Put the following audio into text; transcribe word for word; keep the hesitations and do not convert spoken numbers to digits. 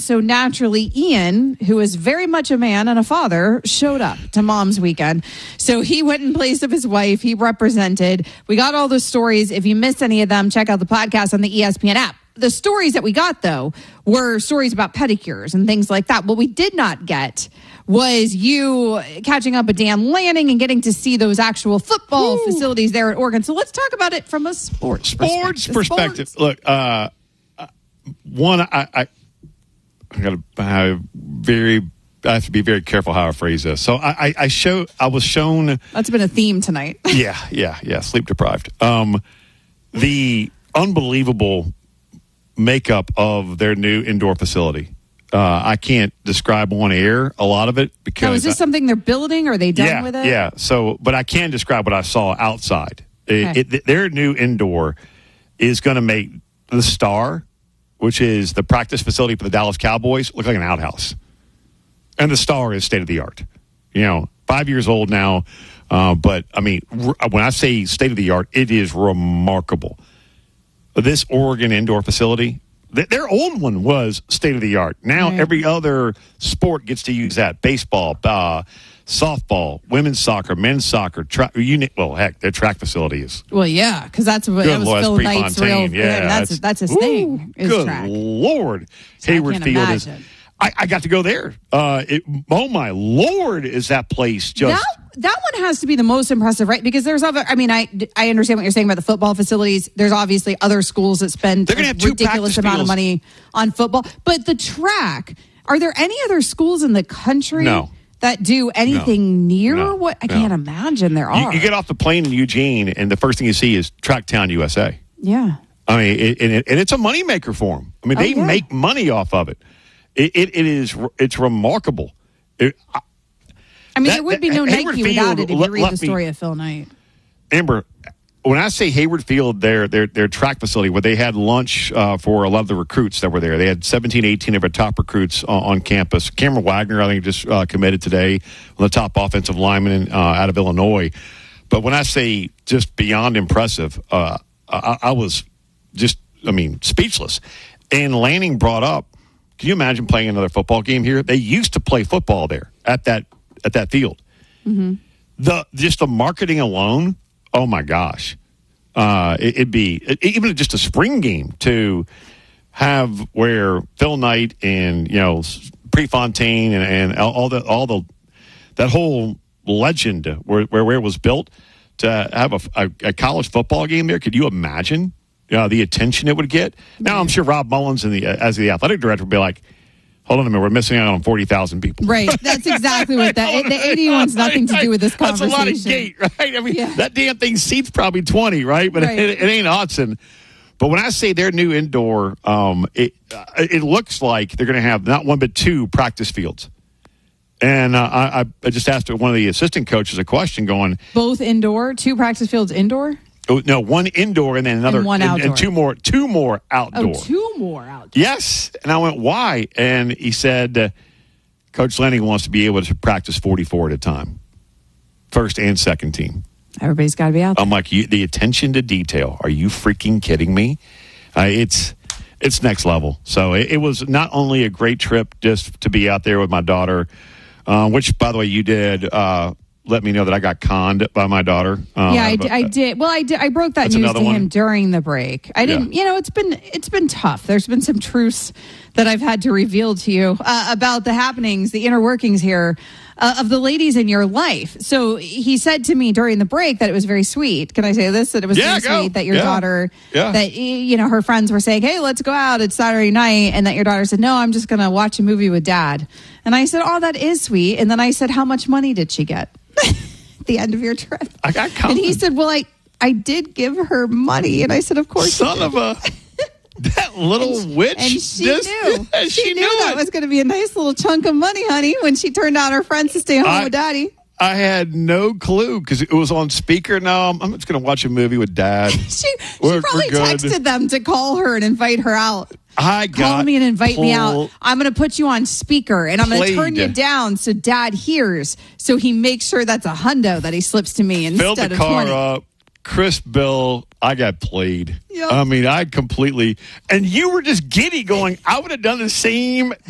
so naturally, Ian, who is very much a man and a father, showed up to Mom's Weekend. So he went in place of his wife. He represented. We got all those stories. If you missed any of them, check out the podcast on the E S P N app. The stories that we got, though, were stories about pedicures and things like that. What we did not get was you catching up with Dan Lanning and getting to see those actual football Ooh. facilities there at Oregon. So let's talk about it from a sports, sports perspective. perspective. Sports. Look, uh, one, I, I, I got to very. I have to be very careful how I phrase this. So I, I, I show. I was shown. That's been a theme tonight. yeah, yeah, yeah. Sleep deprived. Um, the unbelievable makeup of their new indoor facility. Uh, I can't describe on air a lot of it because. Now, is this I, something they're building? Or are they done yeah, with it? Yeah. So, but I can describe what I saw outside. Okay. It, it, their new indoor is going to make the Star, which is the practice facility for the Dallas Cowboys, look like an outhouse. And the Star is state of the art. You know, five years old now. Uh, but, I mean, r- when I say state of the art, it is remarkable. This Oregon indoor facility, th- their old one was state of the art. Now right. every other sport gets to use that. Baseball, uh, softball, women's soccer, men's soccer. Tra- you, well, heck, their track facility is. Well, yeah, because that's what that was Lord, Phil Knight's real. Yeah, yeah, that's that's, that's his ooh, thing. Is good track. Lord, So Hayward Field imagine. is. I, I got to go there. Uh, it, oh my Lord, is that place just? That, that one has to be the most impressive, right? Because there's other. I mean, I I understand what you're saying about the football facilities. There's obviously other schools that spend They're gonna have two ridiculous amount fields. of money on football, but the track. Are there any other schools in the country? No. That do anything No. near No. what I No. can't imagine there are. You, you get off the plane in Eugene, and the first thing you see is Tracktown U S A. Yeah. I mean, it, and, it, and it's a moneymaker for them. I mean, Oh, they yeah. make money off of it. It, it, it is. It's remarkable. It, I, I mean, that- there would be that- no Hayward Nike without Field it if you let- read let the me- story of Phil Knight. Amber, when I say Hayward Field, their their their track facility where they had lunch uh, for a lot of the recruits that were there. They had seventeen, eighteen of their top recruits on, on campus. Cameron Wagner, I think, just uh, committed today, on the top offensive lineman uh, out of Illinois. But when I say just beyond impressive, uh, I, I was just, I mean, speechless. And Lanning brought up, can you imagine playing another football game here? They used to play football there at that at that field. Mm-hmm. The just the marketing alone. Oh, my gosh. Uh, it, it'd be it, even just a spring game to have where Phil Knight and, you know, Prefontaine and, and all the, all the, that whole legend where, where, where it was built to have a, a, a college football game there. Could you imagine uh, the attention it would get? Now, I'm sure Rob Mullins and the, as the athletic director would be like, hold on a minute, we're missing out on forty thousand people. Right. That's exactly what that, the eighty-one's nothing to do with this conversation. That's a lot of gate, right? I mean, Yeah. that damn thing seats probably twenty, right? But Right. It, it ain't Autzen. But when I say their new indoor, um, it uh, it looks like they're going to have not one but two practice fields. And uh, I, I just asked one of the assistant coaches a question going, Both indoor, two practice fields indoor? oh, no, one indoor and then another, And one and, outdoor. and two more, two more outdoor. Oh, two more outdoor. Yes. And I went, why? And he said, uh, Coach Lanning wants to be able to practice forty-four at a time, first and second team. Everybody's got to be out there. I'm like, you, the attention to detail. Are you freaking kidding me? Uh, it's it's next level. So it, it was not only a great trip just to be out there with my daughter, uh, which, by the way, you did uh, let me know that I got conned by my daughter. Uh, yeah, I, but, d- I did. Well, I did. I broke that That's news another to one? him during the break. I didn't. Yeah. You know, it's been it's been tough. There's been some truths that I've had to reveal to you uh, about the happenings, the inner workings here uh, of the ladies in your life. So he said to me during the break that it was very sweet. Can I say this? That it was Yeah, very go. sweet that your Yeah. daughter, Yeah. that you know, her friends were saying, "Hey, let's go out. It's Saturday night," and that your daughter said, "No, I'm just going to watch a movie with Dad." And I said, "Oh, that is sweet." And then I said, "How much money did she get?" At the end of your trip. I got conned. And he said, well, I, I did give her money. And I said, of course. you Son did. of a... That little witch. And she just- knew. she, She, knew, knew that it. was going to be a nice little chunk of money, honey, when she turned down her friends to stay home I- with Daddy. I had no clue because it was on speaker. No, I'm, I'm just going to watch a movie with Dad. She, she We're- we're probably good. texted them to call her and invite her out. I got Call me and invite me pull- out. I'm going to put you on speaker and I'm going to turn Played. you down so Dad hears. So he makes sure that's a hundo that he slips to me Filled instead the of car twenty. up. Chris Bill, I got played. Yep. I mean, I completely, and you were just giddy going, I would have done the same